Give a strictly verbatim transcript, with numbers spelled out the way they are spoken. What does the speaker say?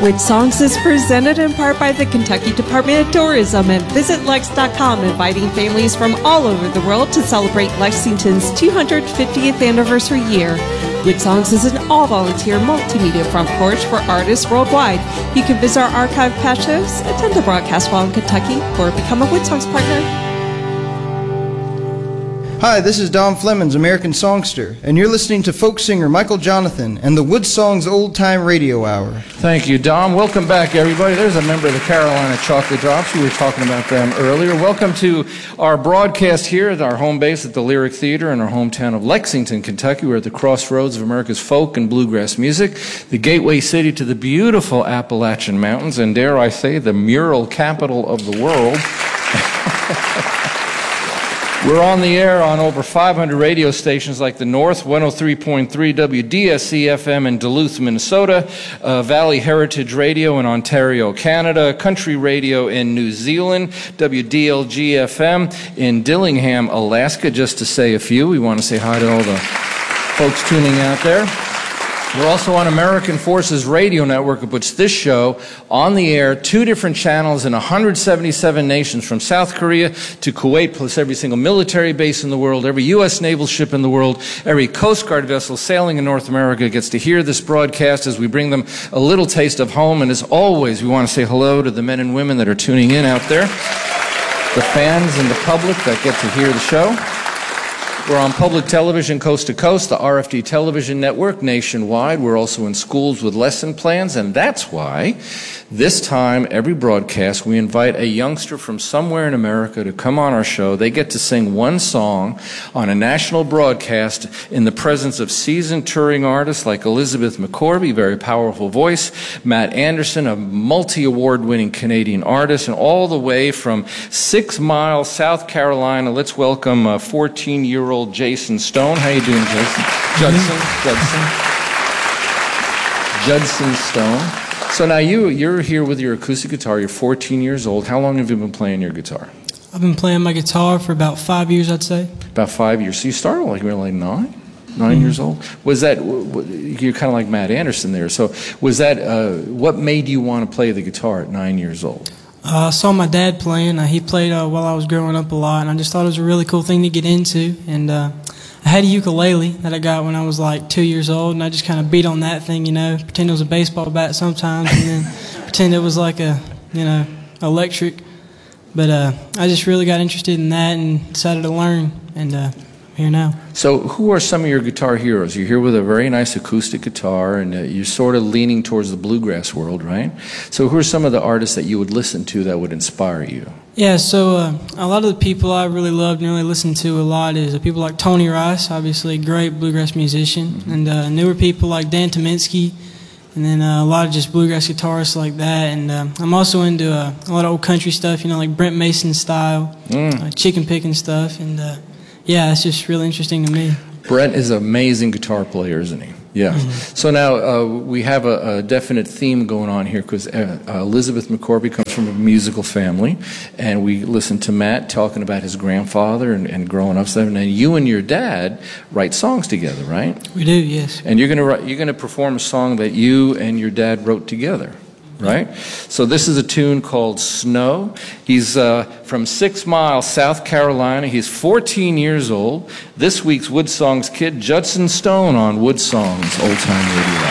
Which Songs is presented in part by the Kentucky Department of Tourism and Visit Lex dot com, inviting families from all over the world to celebrate Lexington's two hundred fiftieth anniversary year. Which Songs is an all-volunteer multimedia front porch for artists worldwide. You can visit our archive past shows, attend a broadcast while in Kentucky, or become a Which Songs partner. Hi, this is Don Flemons, American Songster, and you're listening to folk singer Michael Jonathan and the Wood Songs Old Time Radio Hour. Thank you, Don. Welcome back, everybody. There's a member of the Carolina Chocolate Drops. We were talking about them earlier. Welcome to our broadcast here at our home base at the Lyric Theater in our hometown of Lexington, Kentucky. We're at the crossroads of America's folk and bluegrass music, the gateway city to the beautiful Appalachian Mountains, and dare I say, the mural capital of the world. We're on the air on over five hundred radio stations like the North, one oh three point three W D S C F M in Duluth, Minnesota, uh, Valley Heritage Radio in Ontario, Canada, Country Radio in New Zealand, W D L G F M in Dillingham, Alaska, just to say a few. We want to say hi to all the folks tuning out there. We're also on American Forces Radio Network, which puts this show on the air, two different channels in one hundred seventy-seven nations, from South Korea to Kuwait, plus every single military base in the world, every U S naval ship in the world, every Coast Guard vessel sailing in North America gets to hear this broadcast as we bring them a little taste of home. And as always, we want to say hello to the men and women that are tuning in out there, the fans and the public that get to hear the show. We're on public television coast to coast, the R F D television network nationwide. We're also in schools with lesson plans, and that's why this time, every broadcast, we invite a youngster from somewhere in America to come on our show. They get to sing one song on a national broadcast in the presence of seasoned touring artists like Elizabeth McCorvey, very powerful voice, Matt Anderson, a multi-award winning Canadian artist, and all the way from Six Mile, South Carolina, let's welcome a fourteen-year-old Jason Stone. How you doing, Jason? Judson. Judson. Judson Stone. So now you, you're here with your acoustic guitar. You're fourteen years old. How long have you been playing your guitar? I've been playing my guitar for about five years, I'd say. About five years. So you started like, you were like nine? Nine mm-hmm. years old? Was that, you're kind of like Matt Anderson there. So was that, uh, what made you want to play the guitar at nine years old? Uh, I saw my dad playing. Uh, he played uh, while I was growing up a lot, and I just thought it was a really cool thing to get into. And uh, I had a ukulele that I got when I was like two years old, and I just kind of beat on that thing, you know, pretend it was a baseball bat sometimes, and then pretend it was like a, you know, electric. But uh, I just really got interested in that and decided to learn, and uh, I'm here now. So who are some of your guitar heroes? You're here with a very nice acoustic guitar, and uh, you're sort of leaning towards the bluegrass world, right? So who are some of the artists that you would listen to that would inspire you? Yeah, so uh, a lot of the people I really loved and really listened to a lot is uh, people like Tony Rice, obviously a great bluegrass musician, mm-hmm. and uh, newer people like Dan Tominski, and then uh, a lot of just bluegrass guitarists like that. And uh, I'm also into uh, a lot of old country stuff, you know, like Brent Mason style, mm. uh, chicken picking stuff, and uh, yeah, it's just really interesting to me. Brent is an amazing guitar player, isn't he? Yeah. Mm-hmm. So now uh, we have a, a definite theme going on here because uh, uh, Elizabeth McCorvey comes from a musical family, and we listened to Matt talking about his grandfather and, and growing up stuff. And then you and your dad write songs together, right? We do, yes. And you're gonna you're gonna perform a song that you and your dad wrote together, right? So this is a tune called Snow. He's uh, from Six Mile, South Carolina. He's fourteen years old. This week's Wood Songs kid, Judson Stone, on Wood Songs Old Time Radio.